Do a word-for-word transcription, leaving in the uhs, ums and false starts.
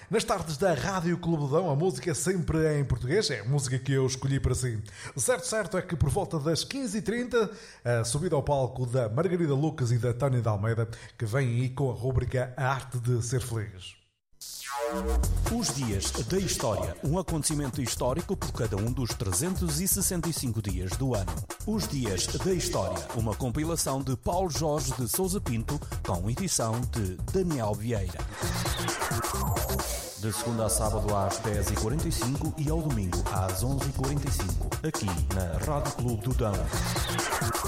Nas tardes da Rádio Clube do Dão, a música sempre em português, é a música que eu escolhi para si. Certo, certo é que por volta das quinze e trinta, a subida ao palco da Margarida Lucas e da Tânia de Almeida, que vem aí com a rúbrica A Arte de Ser Feliz. Os dias da história, um acontecimento histórico por cada um dos trezentos e sessenta e cinco dias do ano. Os dias da história, uma compilação de Paulo Jorge de Sousa Pinto, com edição de Daniel Vieira. De segunda a sábado às dez e quarenta e cinco e ao domingo às onze e quarenta e cinco, aqui na Rádio Clube do Dão.